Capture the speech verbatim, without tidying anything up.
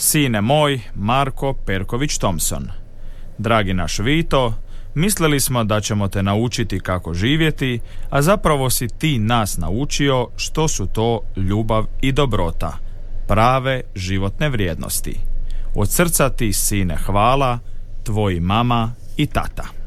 Sine moj, Marko Perković Thompson. Dragi naš Vito, mislili smo da ćemo te naučiti kako živjeti, a zapravo si ti nas naučio što su to ljubav i dobrota, prave životne vrijednosti. Od srca ti, sine, hvala, tvoji mama i tata.